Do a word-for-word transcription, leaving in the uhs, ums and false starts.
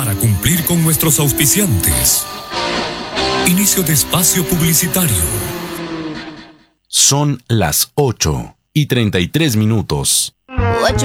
para cumplir con nuestros auspiciantes. Inicio de espacio publicitario. Son las ocho y treinta y tres minutos.